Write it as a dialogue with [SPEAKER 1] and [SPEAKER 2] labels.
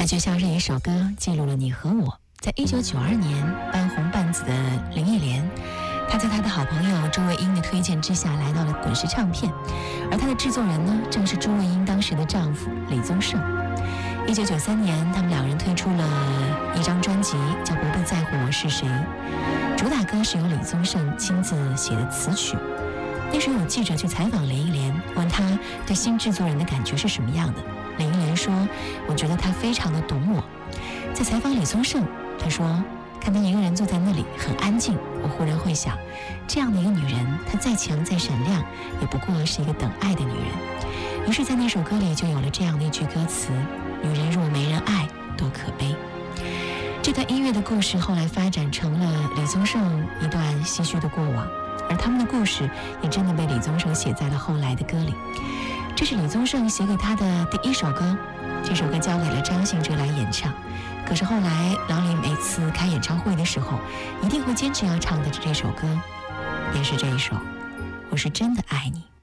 [SPEAKER 1] 它就像是一首歌，记录了你和我。在1992年半红半紫的林忆莲，她在她的好朋友周卫英的推荐之下来到了滚石唱片，而她的制作人呢，正是周卫英当时的丈夫李宗盛。1993年，他们两人推出了一张专辑，叫《不必在乎我是谁》，主打歌是由李宗盛亲自写的词曲。那时有记者去采访林忆莲，问她对新制作人的感觉是什么样的。林忆莲说：“我觉得他非常的懂我。”在采访李宗盛，他说：“看他一个人坐在那里很安静，我忽然会想，这样的一个女人，她再强再闪亮，也不过是一个等爱的女人。”于是，在那首歌里就有了这样的一句歌词：“女人若没人爱，多可悲。”这段音乐的故事后来发展成了李宗盛一段唏嘘的过往，而他们的故事也真的被李宗盛写在了后来的歌里。这是李宗盛写给他的第一首歌，这首歌交给了张信哲来演唱。可是后来老李每次开演唱会的时候，一定会坚持要唱的这首歌，便是这一首《我是真的爱你》。